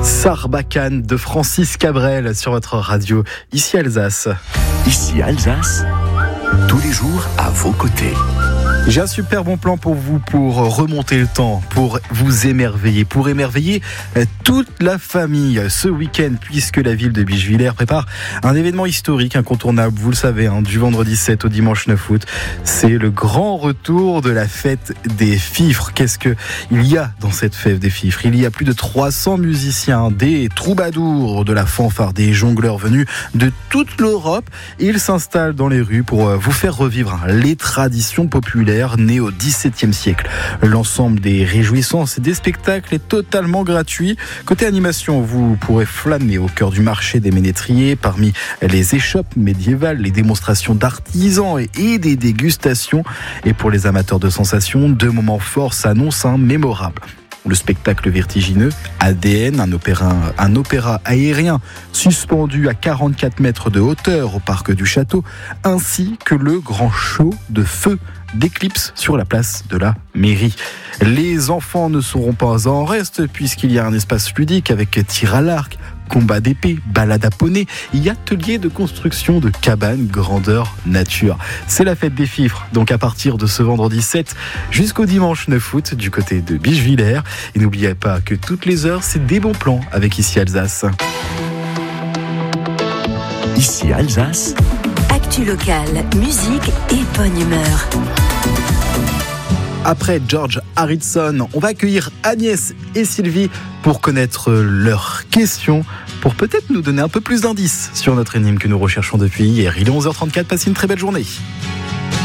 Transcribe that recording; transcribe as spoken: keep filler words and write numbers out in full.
Sarbacane de Francis Cabrel sur votre radio, ici Alsace. Ici Alsace, tous les jours à vos côtés. J'ai un super bon plan pour vous, pour remonter le temps, pour vous émerveiller, pour émerveiller toute la famille ce week-end, puisque la ville de Bischwiller prépare un événement historique incontournable, vous le savez, hein, du vendredi sept au dimanche neuf août. C'est le grand retour de la fête des fifres. Qu'est-ce qu'il y a dans cette fête des fifres ? Il y a plus de trois cents musiciens, des troubadours, de la fanfare, des jongleurs venus de toute l'Europe. Ils s'installent dans les rues pour vous faire revivre les traditions populaires né au dix-septième siècle. L'ensemble des réjouissances et des spectacles est totalement gratuit. Côté animation, vous pourrez flâner au cœur du marché des ménétriers, parmi les échoppes médiévales, les démonstrations d'artisans et des dégustations. Et pour les amateurs de sensations, deux moments forts s'annoncent un mémorable. Le spectacle vertigineux A D N, un opéra, un opéra aérien suspendu à quarante-quatre mètres de hauteur au parc du château, ainsi que le grand show de feu d'éclipse sur la place de la mairie. Les enfants ne seront pas en reste puisqu'il y a un espace ludique avec tir à l'arc, combat d'épée, balade à poney et atelier de construction de cabanes grandeur nature. C'est la fête des fifres, donc à partir de ce vendredi sept jusqu'au dimanche neuf août du côté de Bischwiller. Et n'oubliez pas que toutes les heures, c'est des bons plans avec Ici Alsace. Ici Alsace. Actu locale, musique et bonne humeur. Après George Harrison, on va accueillir Agnès et Sylvie pour connaître leurs questions, pour peut-être nous donner un peu plus d'indices sur notre énigme que nous recherchons depuis hier. Il est onze heures trente-quatre, passez une très belle journée.